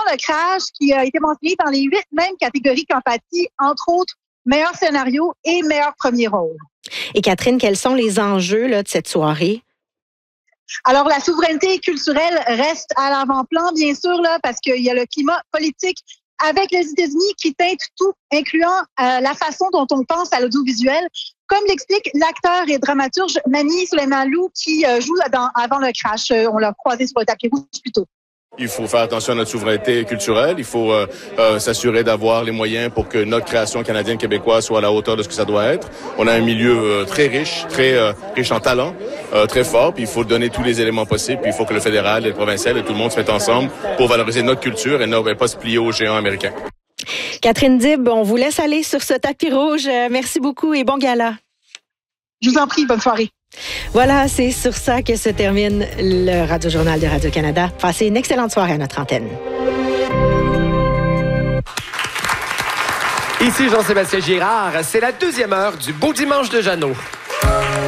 le crash qui a été mentionné dans les 8 mêmes catégories qu'empathie, entre autres, meilleur scénario et meilleur premier rôle. Et Catherine, quels sont les enjeux là, de cette soirée? Alors, la souveraineté culturelle reste à l'avant-plan, bien sûr, là, parce qu'il y a le climat politique avec les États-Unis qui teinte tout, incluant la façon dont on pense à l'audiovisuel, comme l'explique l'acteur et dramaturge Mani Soleimanlou qui joue avant le crash. On l'a croisé sur le tapis rouge plus tôt. Il faut faire attention à notre souveraineté culturelle. Il faut s'assurer d'avoir les moyens pour que notre création canadienne-québécoise soit à la hauteur de ce que ça doit être. On a un milieu très riche en talent, très fort. Puis il faut donner tous les éléments possibles. Puis il faut que le fédéral, le provincial et tout le monde se mettent ensemble pour valoriser notre culture et ne pas se plier aux géants américains. Catherine Dib, on vous laisse aller sur ce tapis rouge. Merci beaucoup et bon gala. Je vous en prie, bonne soirée. Voilà, c'est sur ça que se termine le Radio-Journal de Radio-Canada. Passez une excellente soirée à notre antenne. Ici Jean-Sébastien Girard, c'est la 2e heure du Beau Dimanche de Jeannot.